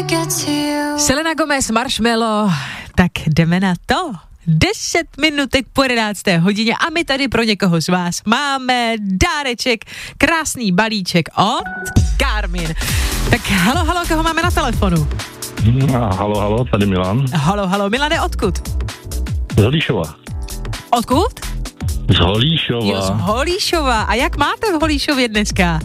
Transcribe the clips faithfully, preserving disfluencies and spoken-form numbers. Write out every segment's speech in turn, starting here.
Selena Gomez, Marshmello, tak jdeme na to. Deset minutek po jedenácté hodině a my tady pro někoho z vás máme dáreček, krásný balíček od Garmin. Tak halo, halo, koho máme na telefonu? A halo, halo, tady Milan. Halo, halo, Milane, odkud? Z Holíšova. Odkud? Z Holíšova. Jo, z Holíšova. A jak máte v Holíšově dneska?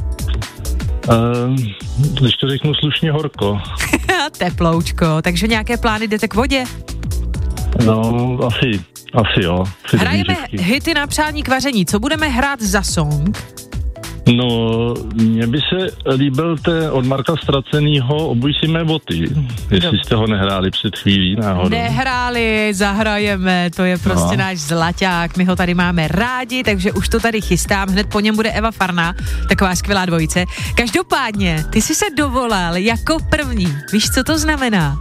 Uh, když to řeknu slušně, horko. Teploučko, takže nějaké plány, jdete k vodě? No, asi, asi jo. Asi hrajeme hity na přání k vaření. Co budeme hrát za song? No, mně by se líbil ten od Marka Ztracenýho Obuj si mé boty, jestli no. jste ho nehráli před chvílí náhodou. Nehráli, zahrajeme, to je prostě no. náš zlaťák, my ho tady máme rádi, takže už to tady chystám, hned po něm bude Eva Farná, taková skvělá dvojice. Každopádně, ty jsi se dovolal jako první, víš, co to znamená?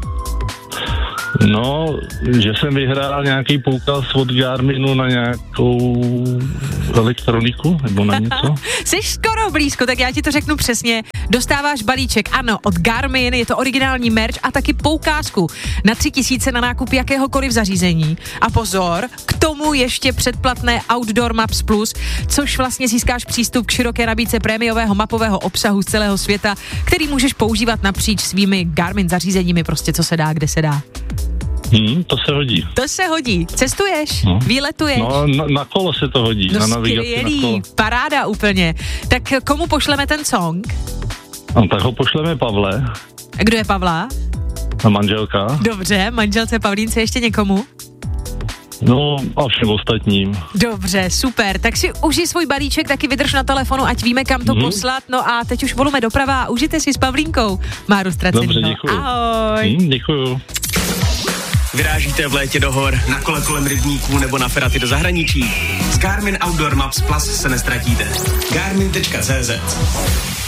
No, že jsem vyhrál nějaký poukaz od Garminu na nějakou elektroniku, nebo na něco. Jsi skoro blízko, tak já ti to řeknu přesně. Dostáváš balíček, ano, od Garmin, je to originální merch a taky poukázku na tři tisíce na nákup jakéhokoliv zařízení. A pozor, k tomu ještě předplatné Outdoor Maps Plus, což vlastně získáš přístup k široké nabídce prémiového mapového obsahu z celého světa, který můžeš používat napříč svými Garmin zařízeními, prostě co se dá, kde se dá. Hmm, to se hodí. To se hodí. Cestuješ? No. Výletuješ? No, na, na kolo se to hodí. No na navigaci skvělý, na kolo. Paráda úplně. Tak komu pošleme ten song? No, tak ho pošleme Pavle. A kdo je Pavla? A manželka. Dobře, manželce Pavlínce ještě někomu? No a všem ostatním. Dobře, super. Tak si užij svůj balíček, taky vydrž na telefonu, ať víme, kam to mm. poslat. No a teď už volujeme doprava a užijte si s Pavlínkou. Máru Ztracenýho. Dobře, děkuju. Ahoj. Mm, děkuju. Vyrážíte v létě do hor, na kole kolem rybníků nebo na feraty do zahraničí? S Garmin Outdoor Maps Plus se nestratíte. Garmin tečka cé zet